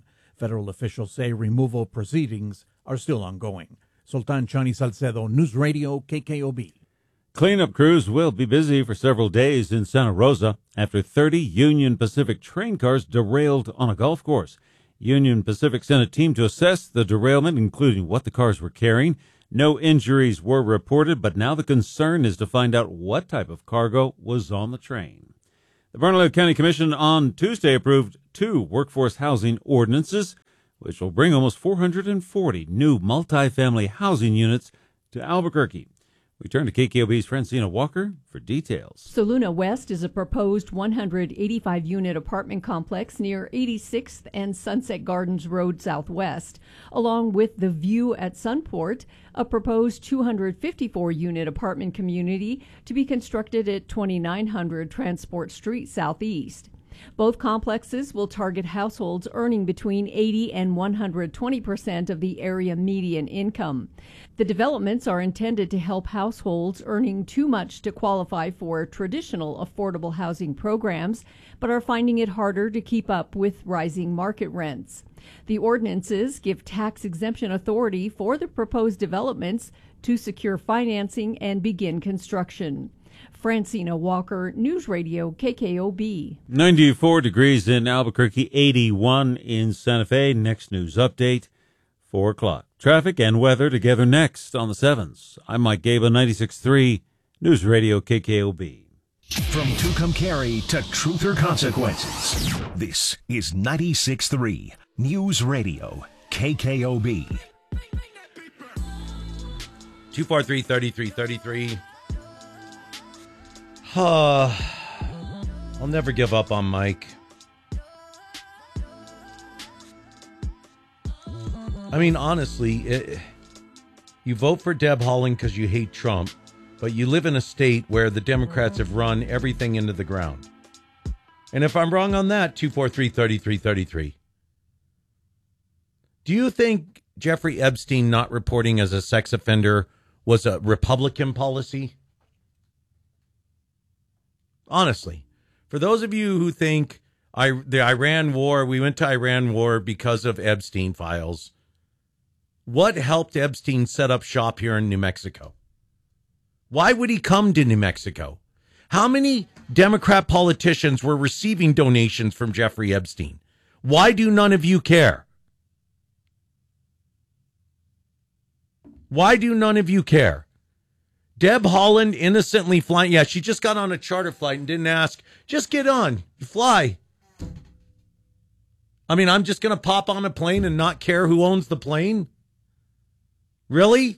Federal officials say removal proceedings are still ongoing. Sultan Chani Salcedo, News Radio, K K O B. Cleanup crews will be busy for several days in Santa Rosa after thirty Union Pacific train cars derailed on a golf course. Union Pacific sent a team to assess the derailment, including what the cars were carrying. No injuries were reported, but now the concern is to find out what type of cargo was on the train. The Bernalillo County Commission on Tuesday approved two workforce housing ordinances, which will bring almost four hundred forty new multifamily housing units to Albuquerque. We turn to K K O B's Francina Walker for details. Soluna West is a proposed one hundred eighty-five unit apartment complex near eighty-sixth and Sunset Gardens Road Southwest, along with The View at Sunport, a proposed two hundred fifty-four unit apartment community to be constructed at twenty-nine hundred Transport Street Southeast. Both complexes will target households earning between eighty and one hundred twenty percent of the area median income. The developments are intended to help households earning too much to qualify for traditional affordable housing programs, but are finding it harder to keep up with rising market rents. The ordinances give tax exemption authority for the proposed developments to secure financing and begin construction. Francina Walker, News Radio, K K O B. ninety-four degrees in Albuquerque, eighty-one in Santa Fe. Next news update, four o'clock. Traffic and weather together next on the sevens. I'm Mike Gaba, ninety-six point three, News Radio, K K O B. From Tucumcari to Truth or Consequences, this is ninety-six point three, News Radio, K K O B. two four three, three three three three. Uh, I'll never give up on Mike. I mean, honestly, it, you vote for Deb Haaland because you hate Trump, but you live in a state where the Democrats have run everything into the ground. And if I'm wrong on that, two four three, three three three three. Do you think Jeffrey Epstein not reporting as a sex offender was a Republican policy? Honestly, for those of you who think I, the Iran war, we went to Iran war because of Epstein files, what helped Epstein set up shop here in New Mexico? Why would he come to New Mexico? How many Democrat politicians were receiving donations from Jeffrey Epstein? Why do none of you care? Why do none of you care? Deb Haaland innocently flying. Yeah, she just got on a charter flight and didn't ask. Just get on. You fly. I mean, I'm just going to pop on a plane and not care who owns the plane? Really?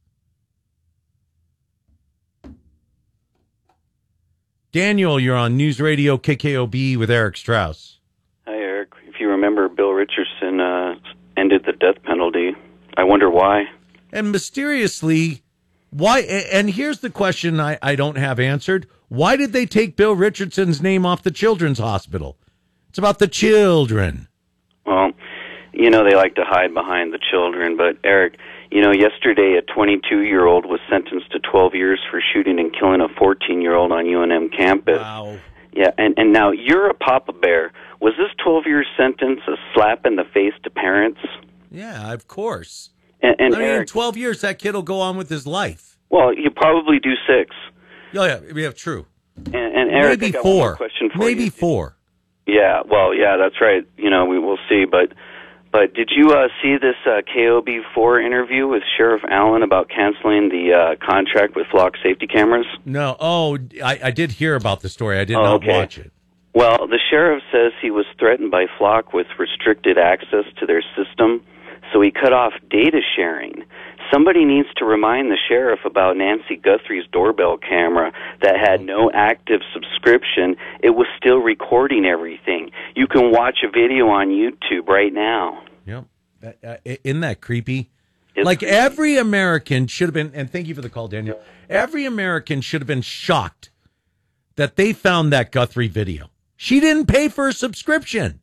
Daniel, you're on News Radio K K O B with Eric Strauss. Hi, Eric. If you remember, Bill Richardson uh, ended the death penalty. I wonder why. And mysteriously... Why? And here's the question I, I don't have answered. Why did they take Bill Richardson's name off the Children's Hospital? It's about the children. Well, you know, they like to hide behind the children. But, Eric, you know, yesterday a twenty-two-year-old was sentenced to twelve years for shooting and killing a fourteen-year-old on U N M campus. Wow. Yeah, and, and now you're a Papa Bear. Was this twelve-year sentence a slap in the face to parents? Yeah, of course. And, and I mean, Eric, in twelve years, that kid will go on with his life. Well, you probably do six. Oh, yeah, yeah, true. And, and Eric, maybe I got four. One more question for maybe you. four. Yeah, well, yeah, that's right. You know, we will see. But, but did you uh, see this uh, K O B four interview with Sheriff Allen about canceling the uh, contract with Flock safety cameras? No. Oh, I, I did hear about the story. I did oh, not okay. watch it. Well, the sheriff says he was threatened by Flock with restricted access to their system, so he cut off data sharing. Somebody needs to remind the sheriff about Nancy Guthrie's doorbell camera that had no active subscription. It was still recording everything. You can watch a video on YouTube right now. Yep. Uh, isn't that creepy? It's like creepy. Every American should have been, and thank you for the call, Daniel. Every American should have been shocked that they found that Guthrie video. She didn't pay for a subscription.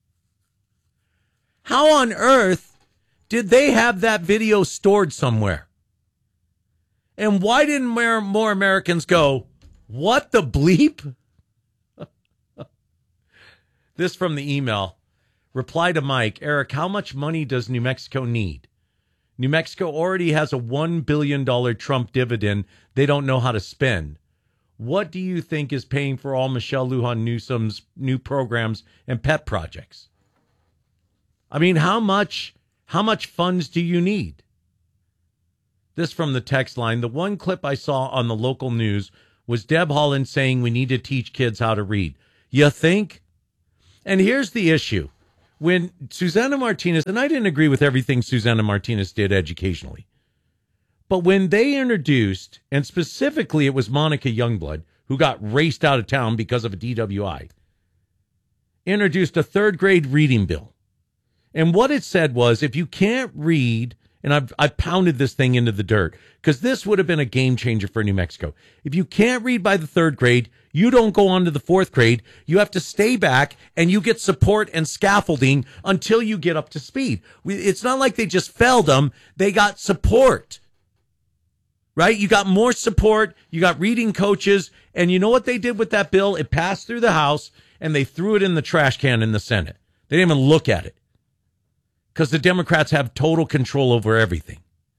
How on earth did they have that video stored somewhere? And why didn't more, more Americans go, what the bleep? This from the email. Reply to Mike, Eric, how much money does New Mexico need? New Mexico already has a one billion dollars Trump dividend they don't know how to spend. What do you think is paying for all Michelle Lujan Newsom's new programs and pet projects? I mean, how much, how much funds do you need? This from the text line. The one clip I saw on the local news was Deb Haaland saying we need to teach kids how to read. You think? And here's the issue. When Susana Martinez, and I didn't agree with everything Susana Martinez did educationally, but when they introduced, and specifically it was Monica Youngblood, who got raced out of town because of a D W I, introduced a third grade reading bill. And what it said was, if you can't read, and I've, I've pounded this thing into the dirt, because this would have been a game changer for New Mexico. If you can't read by the third grade, you don't go on to the fourth grade. You have to stay back and you get support and scaffolding until you get up to speed. It's not like they just failed them. They got support, right? You got more support. You got reading coaches. And you know what they did with that bill? It passed through the House and they threw it in the trash can in the Senate. They didn't even look at it because the Democrats have total control over everything.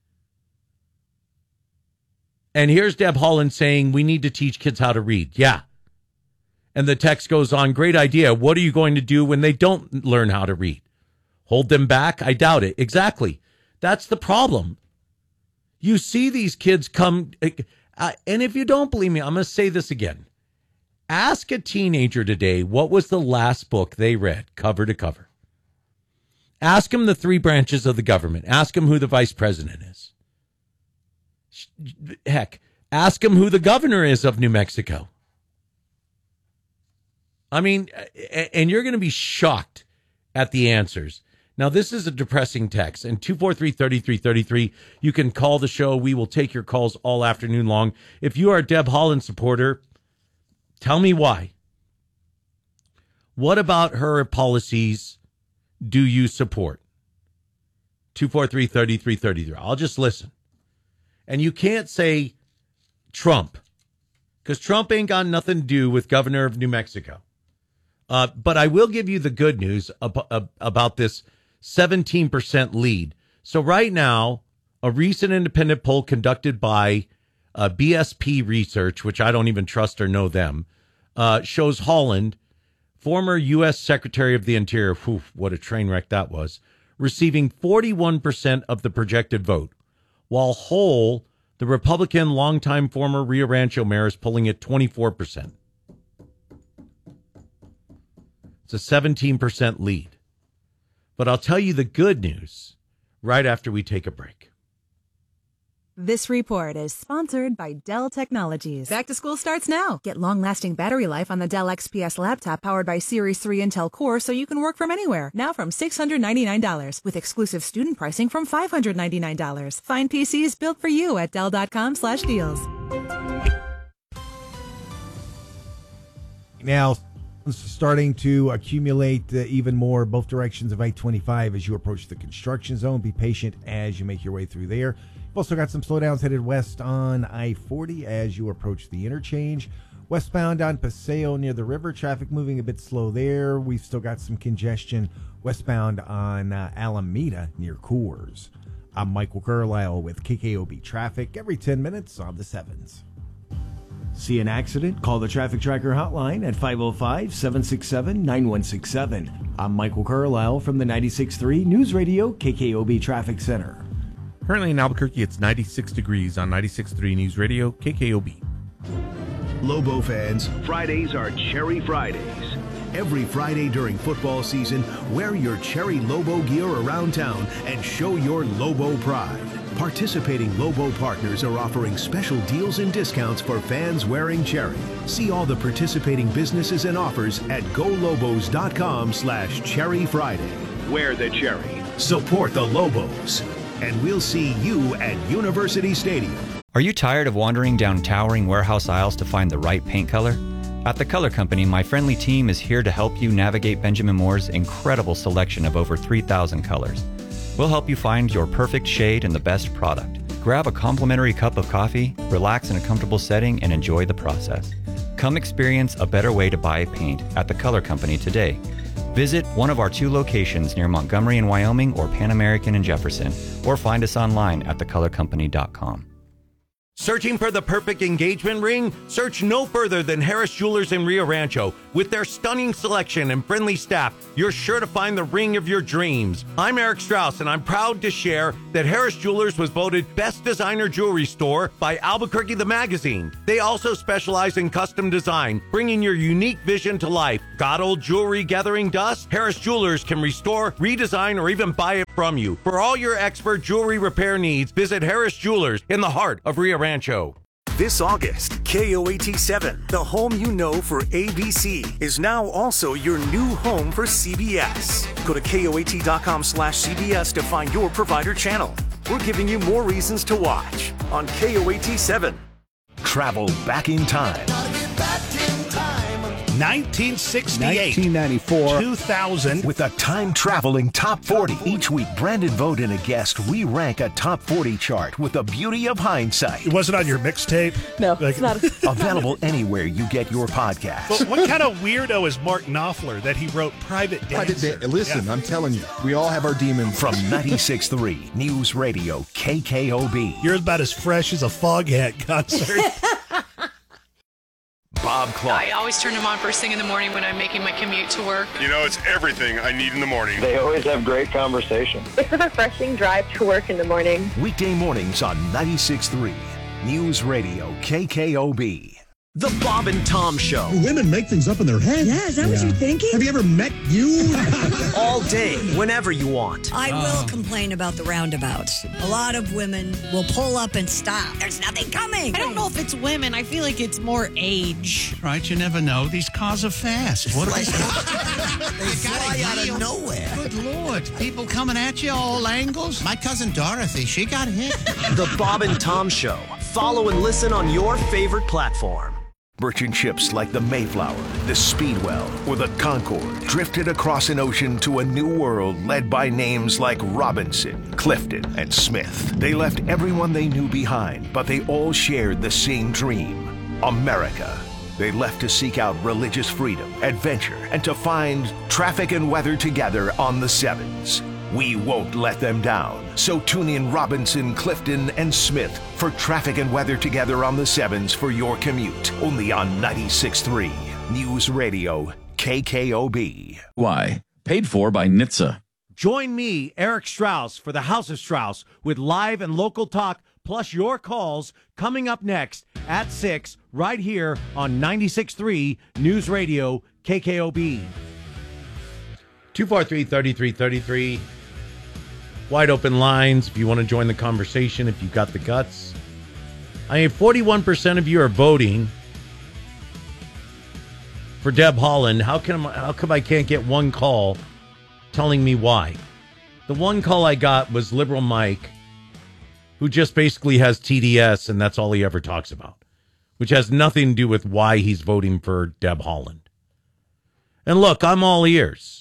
And here's Deb Haaland saying we need to teach kids how to read. Yeah. And the text goes on, great idea. What are you going to do when they don't learn how to read? Hold them back? I doubt it. Exactly. That's the problem. You see these kids come, uh, and if you don't believe me, I'm going to say this again. Ask a teenager today, what was the last book they read, cover to cover? Ask them the three branches of the government. Ask them who the vice president is. Heck, ask him who the governor is of New Mexico. I mean, and you're going to be shocked at the answers. Now, this is a depressing text, and two four three, three three three three, you can call the show. We will take your calls all afternoon long. If you are a Deb Haaland supporter, tell me why. What about her policies do you support? two four three, three three three three. I'll just listen. And you can't say Trump, because Trump ain't got nothing to do with governor of New Mexico. Uh, but I will give you the good news ab- about this seventeen percent lead. So right now, a recent independent poll conducted by uh, B S P Research, which I don't even trust or know them, uh, shows Haaland, former U S Secretary of the Interior, whew, what a train wreck that was, receiving forty-one percent of the projected vote. While Hole, the Republican longtime former Rio Rancho mayor, is pulling at twenty-four percent. It's a seventeen percent lead. But I'll tell you the good news right after we take a break. This report is sponsored by Dell Technologies. Back to school starts now. Get long-lasting battery life on the Dell X P S laptop powered by Series three Intel Core so you can work from anywhere. Now from six hundred ninety-nine dollars with exclusive student pricing from five hundred ninety-nine dollars. Find P Cs built for you at Dell.com slash deals. Now, starting to accumulate uh, even more both directions of I twenty-five as you approach the construction zone. Be patient as you make your way through there. We've also got some slowdowns headed west on I forty as you approach the interchange. Westbound on Paseo near the river, traffic moving a bit slow there. We've still got some congestion westbound on uh, Alameda near Coors. I'm Michael Carlisle with K K O B Traffic every ten minutes on the sevens. See an accident? Call the Traffic Tracker hotline at five oh five, seven six seven, nine one six seven. I'm Michael Carlisle from the ninety-six point three News Radio K K O B Traffic Center. Currently in Albuquerque, it's ninety-six degrees on ninety-six point three News Radio K K O B. Lobo fans, Fridays are Cherry Fridays. Every Friday during football season, wear your Cherry Lobo gear around town and show your Lobo pride. Participating Lobo partners are offering special deals and discounts for fans wearing Cherry. See all the participating businesses and offers at golobos.com slash Cherry Friday. Wear the Cherry. Support the Lobos. And we'll see you at University Stadium. Are you tired of wandering down towering warehouse aisles to find the right paint color? At the Color Company, my friendly team is here to help you navigate Benjamin Moore's incredible selection of over three thousand colors. We'll help you find your perfect shade and the best product. Grab a complimentary cup of coffee, relax in a comfortable setting, and enjoy the process. Come experience a better way to buy paint at the Color Company today. Visit one of our two locations near Montgomery in Wyoming or Pan American in Jefferson, or find us online at the color company dot com. Searching for the perfect engagement ring? Search no further than Harris Jewelers in Rio Rancho. With their stunning selection and friendly staff, you're sure to find the ring of your dreams. I'm Eric Strauss, and I'm proud to share that Harris Jewelers was voted Best Designer Jewelry Store by Albuquerque the Magazine. They also specialize in custom design, bringing your unique vision to life. Got old jewelry gathering dust? Harris Jewelers can restore, redesign, or even buy it from you. For all your expert jewelry repair needs, visit Harris Jewelers in the heart of Rio Rancho. This August, K O A T seven, the home you know for A B C, is now also your new home for C B S. Go to K O A T dot com slash C B S to find your provider channel. We're giving you more reasons to watch on K O A T seven. Travel back in time. nineteen sixty-eight, nineteen ninety-four, two thousand. With a time-traveling top forty. Each week, Brandon Vogt and a guest re-rank a top forty chart with the beauty of hindsight. It wasn't on your mixtape? No, like, it's not. Available anywhere you get your podcast. But what kind of weirdo is Mark Knopfler that he wrote Private Dancer? Private da- Listen, yeah. I'm telling you, we all have our demons. From ninety-six point three News Radio K K O B. You're about as fresh as a Foghat concert. Bob Clark. I always turn them on first thing in the morning when I'm making my commute to work. You know, it's everything I need in the morning. They always have great conversation. It's a refreshing drive to work in the morning. Weekday mornings on ninety-six point three News Radio K K O B. The Bob and Tom Show. Women make things up in their head. Yeah, is that yeah. what you're thinking? Have you ever met you? All day, whenever you want. I oh. will complain about the roundabouts. A lot of women will pull up and stop. There's nothing coming. I don't know if it's women. I feel like it's more age. Right, you never know. These cars are fast. What are they? They fly out of nowhere. Good Lord. People coming at you all angles. My cousin Dorothy, she got hit. The Bob and Tom Show. Follow and listen on your favorite platform. Merchant ships like the Mayflower, the Speedwell, or the Concorde drifted across an ocean to a new world led by names like Robinson, Clifton, and Smith. They left everyone they knew behind, but they all shared the same dream, America. They left to seek out religious freedom, adventure, and to find traffic and weather together on the Sevens. We won't let them down. So tune in Robinson, Clifton, and Smith for traffic and weather together on the Sevens for your commute. Only on ninety-six point three News Radio K K O B. Why? Paid for by N H T S A. Join me, Eric Strauss, for the House of Strauss with live and local talk, plus your calls coming up next at six right here on ninety-six point three News Radio K K O B. two four three, three three three three. Wide open lines if you want to join the conversation, if you've got the guts. I mean, forty-one percent of you are voting for Deb Haaland. How come, how come I can't get one call telling me why? The one call I got was Liberal Mike, who just basically has T D S, and that's all he ever talks about, which has nothing to do with why he's voting for Deb Haaland. And look, I'm all ears.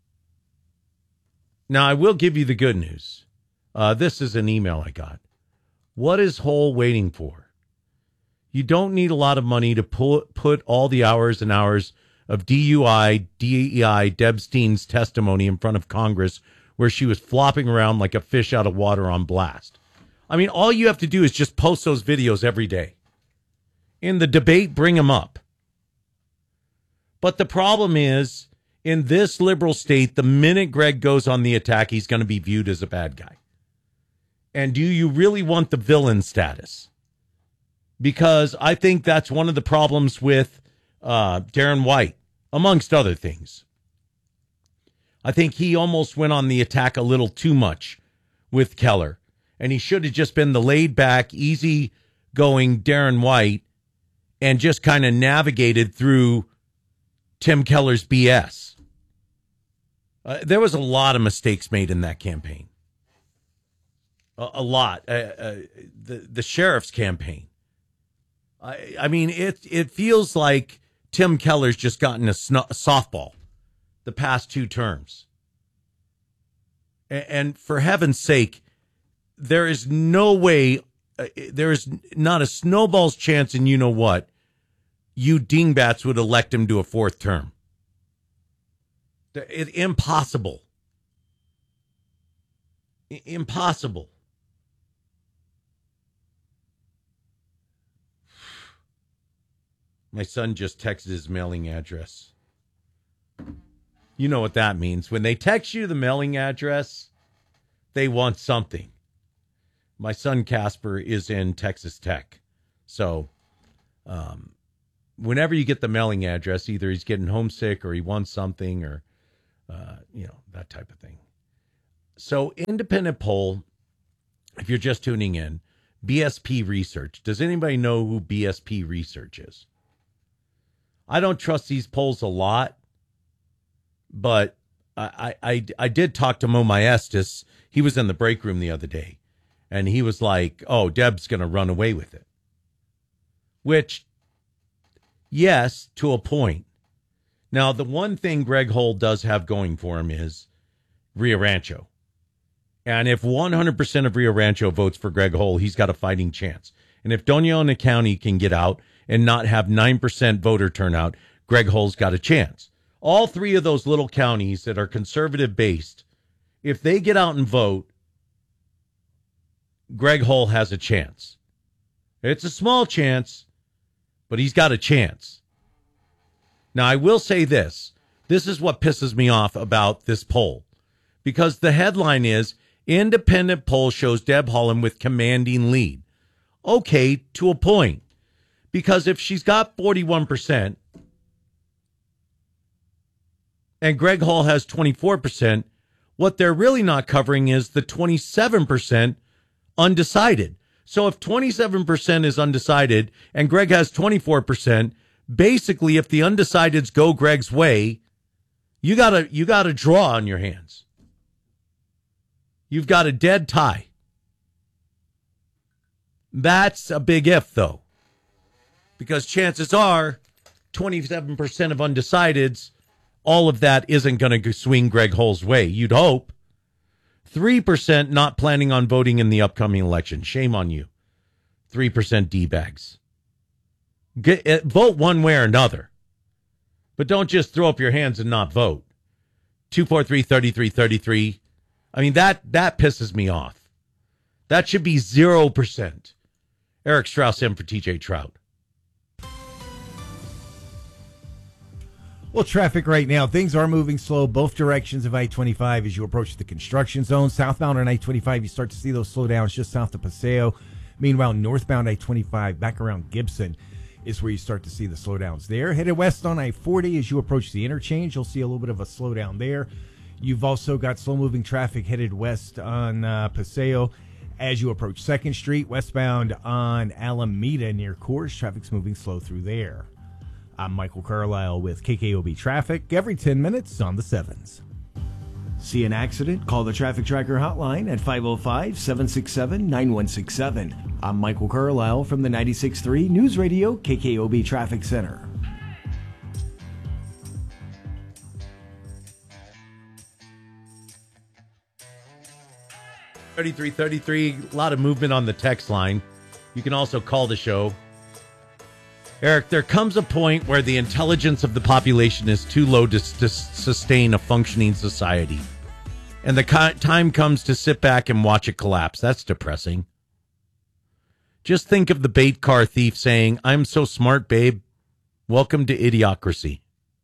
Now, I will give you the good news. Uh, this is an email I got. What is Hole waiting for? You don't need a lot of money to pull, put all the hours and hours of D U I, D E I, Deb Steen's testimony in front of Congress where she was flopping around like a fish out of water on blast. I mean, all you have to do is just post those videos every day. In the debate, bring them up. But the problem is, in this liberal state, the minute Greg goes on the attack, he's going to be viewed as a bad guy. And do you really want the villain status? Because I think that's one of the problems with uh, Darren White, amongst other things. I think he almost went on the attack a little too much with Keller. And he should have just been the laid-back, easy-going Darren White and just kind of navigated through Tim Keller's B S. Uh, there was a lot of mistakes made in that campaign. A, a lot. Uh, uh, the the sheriff's campaign. I I mean, it it feels like Tim Keller's just gotten a, sn- a softball the past two terms. And, and for heaven's sake, there is no way, uh, there is not a snowball's chance, and you know what, you dingbats would elect him to a fourth term. It, impossible. I, impossible. My son just texted his mailing address. You know what that means. When they text you the mailing address, they want something. My son Casper is in Texas Tech. So um, whenever you get the mailing address, either he's getting homesick or he wants something or, uh, you know, that type of thing. So independent poll, if you're just tuning in, B S P Research. Does anybody know who B S P Research is? I don't trust these polls a lot, but I, I, I did talk to Mo Maestas. He was in the break room the other day, and he was like, oh, Deb's going to run away with it. Which, yes, to a point. Now, the one thing Greg Hull does have going for him is Rio Rancho. And if one hundred percent of Rio Rancho votes for Greg Hull, he's got a fighting chance. And if Doña Ana County can get out and not have nine percent voter turnout, Greg Hull's got a chance. All three of those little counties that are conservative-based, if they get out and vote, Greg Hull has a chance. It's a small chance, but he's got a chance. Now, I will say this. This is what pisses me off about this poll. Because the headline is, independent poll shows Deb Haaland with commanding lead. Okay, to a point. Because if she's got forty-one percent and Greg Hull has twenty-four percent, what they're really not covering is the twenty-seven percent undecided. So if twenty-seven percent is undecided and Greg has twenty-four percent, basically if the undecideds go Greg's way, you gotta you gotta draw on your hands. You've got a dead tie. That's a big if, though. Because chances are, twenty-seven percent of undecideds, all of that isn't going to swing Greg Hull's way. You'd hope. three percent not planning on voting in the upcoming election. Shame on you. three percent D-bags. Get, uh, vote one way or another. But don't just throw up your hands and not vote. two four three, three three three three. I mean, that, that pisses me off. That should be zero percent. Eric Strauss in for T J Trout. Well, traffic right now, things are moving slow both directions of I twenty-five as you approach the construction zone. Southbound on I twenty-five, you start to see those slowdowns just south of Paseo. Meanwhile, northbound I twenty-five, back around Gibson, is where you start to see the slowdowns there. Headed west on I forty, as you approach the interchange, you'll see a little bit of a slowdown there. You've also got slow-moving traffic headed west on uh, Paseo as you approach second Street. Westbound on Alameda near Coors, traffic's moving slow through there. I'm Michael Carlisle with K K O B Traffic, every ten minutes on the sevens. See an accident? Call the Traffic Tracker hotline at five oh five, seven six seven, nine one six seven. I'm Michael Carlisle from the ninety-six point three News Radio K K O B Traffic Center. thirty-three thirty-three, a lot of movement on the text line. You can also call the show. Eric, there comes a point where the intelligence of the population is too low to, to sustain a functioning society. And the time comes to sit back and watch it collapse. That's depressing. Just think of the bait car thief saying, "I'm so smart, babe. Welcome to idiocracy."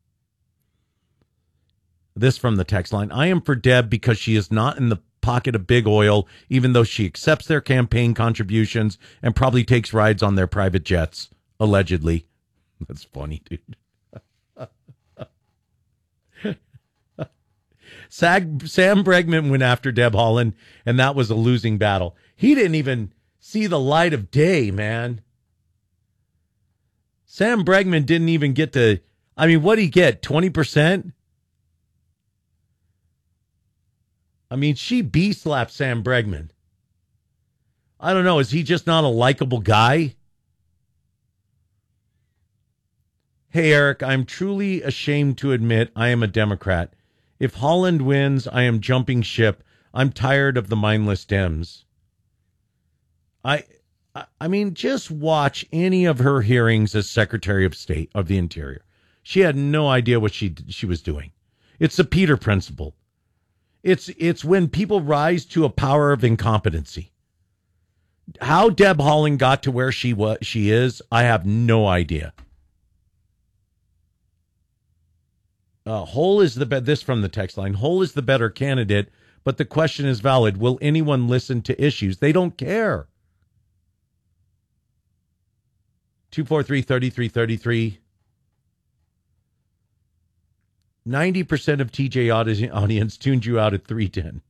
This from the text line. I am for Deb because she is not in the pocket of big oil, even though she accepts their campaign contributions and probably takes rides on their private jets. Allegedly. That's funny, dude. Sag, Sam Bregman went after Deb Haaland, and that was a losing battle. He didn't even see the light of day, man. Sam Bregman didn't even get to, I mean, what'd he get? twenty percent? I mean, she bee-slapped Sam Bregman. I don't know. Is he just not a likable guy? Hey, Eric, I'm truly ashamed to admit I am a Democrat. If Haaland wins, I am jumping ship. I'm tired of the mindless Dems. I, I mean, just watch any of her hearings as Secretary of State of the Interior. She had no idea what she she was doing. It's the Peter principle. It's it's when people rise to a power of incompetency. How Deb Haaland got to where she was, she is, I have no idea. Uh, Hole is the be- this from the text line. Hole is the better candidate, but the question is valid. Will anyone listen to issues? They don't care. two four three, three three three three. ninety percent of T J audience tuned you out at three ten.